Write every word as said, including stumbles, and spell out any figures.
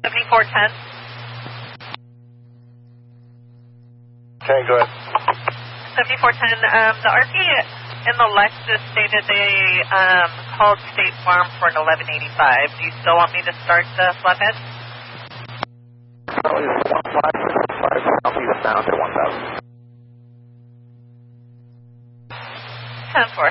seventy-four ten. Okay, go ahead. seventy-four ten, um, the R P in the Lexus stated they um, called State Farm for an eleven eighty-five. Do you still want me to start the flathead? Charlie is one five six five, Southeast bound at one thousand. ten four.